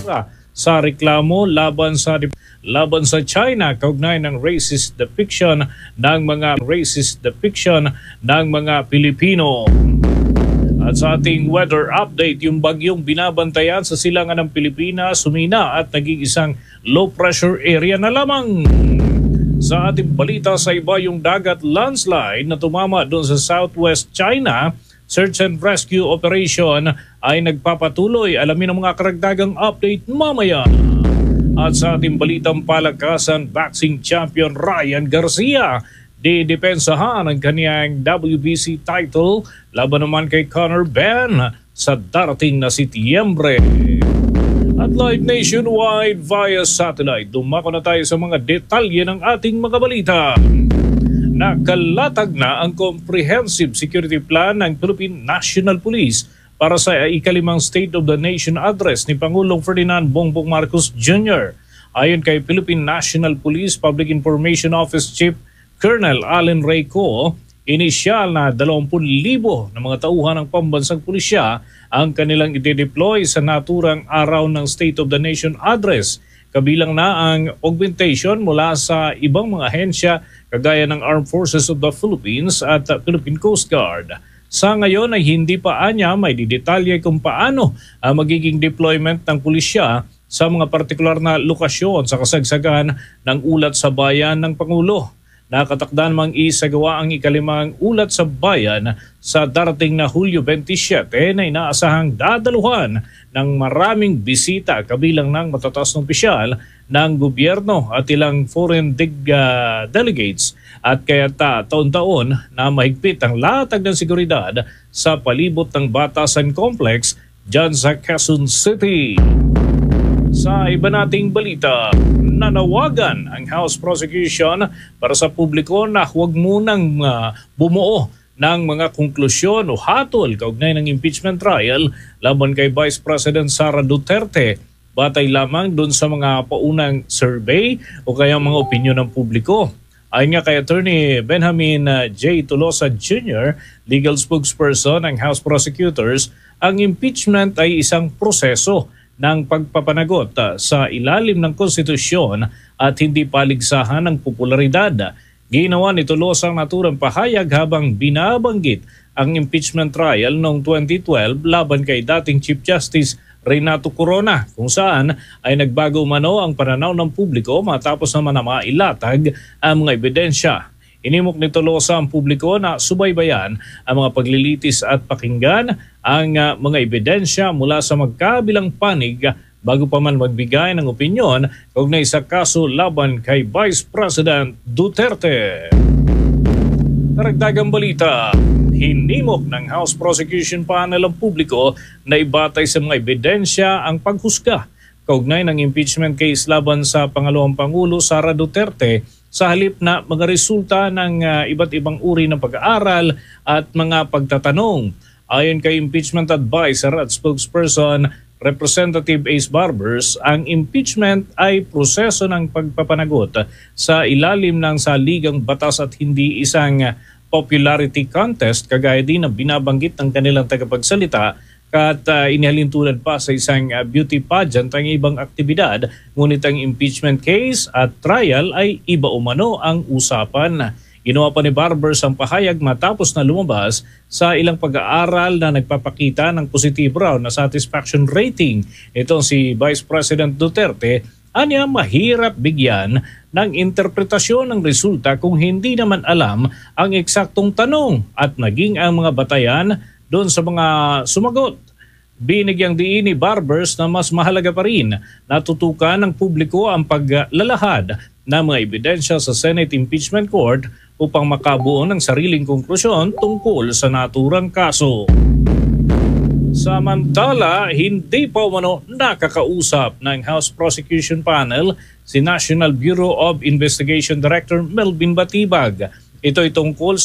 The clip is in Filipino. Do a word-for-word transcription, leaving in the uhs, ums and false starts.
sa reklamo laban sa laban sa China kaugnay ng racist depiction ng mga racist depiction ng mga Pilipino. At sa ating weather update, yung bagyong binabantayan sa silangan ng Pilipinas sumina at naging isang low pressure area na lamang. Sa ating balita sa iba, yung dagat landslide na tumama doon sa southwest China, search and rescue operation ay nagpapatuloy. Alamin ang mga karagdagang update mamaya. At sa ating balitang palakasan, boxing champion Ryan Garcia didepensahan ang kaniyang W B C title laban naman kay Conor Benn sa darating na Setyembre. At live nationwide via satellite, dumako na tayo sa mga detalye ng ating mga balita. Nakalatag na ang comprehensive security plan ng Philippine National Police para sa ikalimang State of the Nation address ni Pangulong Ferdinand Bongbong Marcos Junior Ayon kay Philippine National Police Public Information Office Chief Colonel Allen Ray Co, inisyal na dalawampu libo na mga tauhan ng pambansang pulisya ang kanilang ide-deploy sa naturang araw ng State of the Nation address. Kabilang na ang augmentation mula sa ibang mga ahensya kagaya ng Armed Forces of the Philippines at Philippine Coast Guard. Sa ngayon ay hindi pa anya may didetalye kung paano ang magiging deployment ng pulisya sa mga partikular na lokasyon sa kasagsagan ng ulat sa bayan ng Pangulo. Nakatakda namang isagawa ang ikalimang ulat sa bayan sa darating na Hulyo twenty-seven na inaasahang dadaluhan ng maraming bisita kabilang ng matataas na opisyal ng gobyerno at ilang foreign dig, uh, delegates at kaya ta, taon-taon na mahigpit ang latag ng seguridad sa palibot ng Batasan Complex dyan sa Quezon City. Sa iba nating balita, nanawagan ang House Prosecution para sa publiko na huwag munang uh, bumuo ng mga konklusyon o hatol kaugnay ng impeachment trial laban kay Vice President Sara Duterte batay lamang doon sa mga paunang survey o kaya mga opinyon ng publiko. Ayon nga kay Attorney Benjamin uh, J. Tolosa Junior, legal spokesperson ng House Prosecutors, ang impeachment ay isang proseso ng pagpapanagot sa ilalim ng konstitusyon at hindi paligsahan ng popularidad. Ginawa ni Tolosa ang naturang pahayag habang binabanggit ang impeachment trial noong twenty twelve laban kay dating Chief Justice Renato Corona, kung saan ay nagbago umano ang pananaw ng publiko matapos naman na mailatag ang mga ebidensya. Inimok ni Tolosa ang publiko na subaybayan ang mga paglilitis at pakinggan ang uh, mga ebidensya mula sa magkabilang panig bago pa man magbigay ng opinyon kaugnay sa kaso laban kay Vice President Duterte. Karagdagang balita, hinimok ng House Prosecution Panel ang publiko na ibatay sa mga ebidensya ang paghusga kaugnay ng impeachment case laban sa pangalawang Pangulo Sara Duterte sa halip na mga resulta ng uh, iba't ibang uri ng pag-aaral at mga pagtatanong. Ayon kay impeachment advisor at spokesperson Representative Ace Barbers, ang impeachment ay proseso ng pagpapanagot sa ilalim ng saligang batas at hindi isang popularity contest kagaya din ng binabanggit ng kanilang tagapagsalita at uh, inihalintulad pa sa isang uh, beauty pageant ang ibang aktibidad, ngunit ang impeachment case at trial ay iba umano ang usapan. Ginawa pa ni Barbers ang pahayag matapos na lumabas sa ilang pag-aaral na nagpapakita ng positibo raw na satisfaction rating. Ito si Vice President Duterte, anya mahirap bigyan ng interpretasyon ng resulta kung hindi naman alam ang eksaktong tanong at naging ang mga batayan doon sa mga sumagot. Binigyang diin ni Barbers na mas mahalaga pa rin na tutukan ng publiko ang paglalahad ng mga ebidensya sa Senate Impeachment Court upang makabuo ng sariling konklusyon tungkol sa naturang kaso. Samantala, hindi pa umano nakakausap ng House Prosecution Panel si National Bureau of Investigation Director Melvin Batibag. Ito ay tungkol